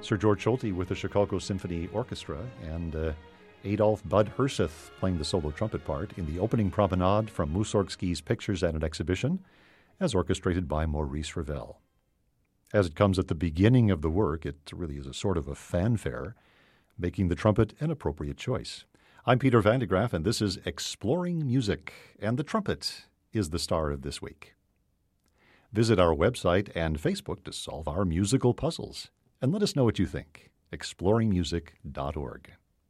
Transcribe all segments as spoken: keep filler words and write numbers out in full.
Sir George Solti with the Chicago Symphony Orchestra, and uh, Adolf Bud Herseth playing the solo trumpet part in the opening promenade from Mussorgsky's Pictures at an Exhibition, as orchestrated by Maurice Ravel. As it comes at the beginning of the work, it really is a sort of a fanfare, making the trumpet an appropriate choice. I'm Peter Van de Graaff, and this is Exploring Music, and the trumpet is the star of this week. Visit our website and Facebook to solve our musical puzzles, and let us know what you think. exploring music dot org.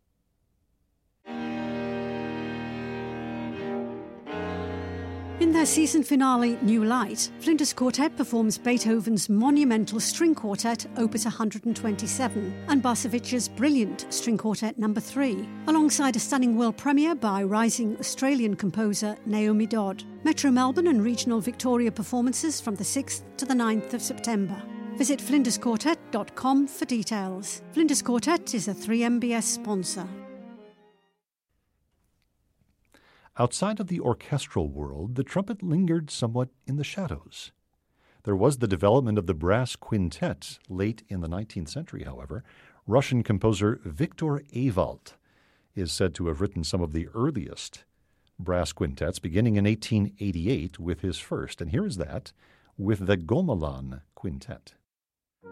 In their season finale, New Light, Flinders Quartet performs Beethoven's monumental string quartet, Opus one hundred twenty-seven, and Barsevich's brilliant string quartet number three, alongside a stunning world premiere by rising Australian composer Naomi Dodd. Metro Melbourne and regional Victoria performances from the sixth to the ninth of September. Visit flinders quartet dot com for details. Flinders Quartet is a three M B S sponsor. Outside of the orchestral world, the trumpet lingered somewhat in the shadows. There was the development of the brass quintet late in the nineteenth century, however. Russian composer Viktor Ewald is said to have written some of the earliest brass quintets, beginning in eighteen eighty-eight with his first. And here is that with the Gomelan Quintet.